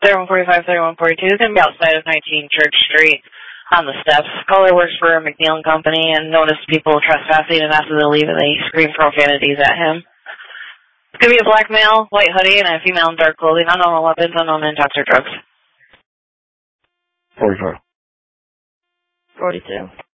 3145, 3142 is going to be outside of 19 Church Street on the steps. Caller works for McNeil & Company and noticed people trespassing and after they leave and they scream profanities at him. It's going to be a black male, white hoodie, and a female in dark clothing, unknown weapons, unknown intox or drugs. 45. 42.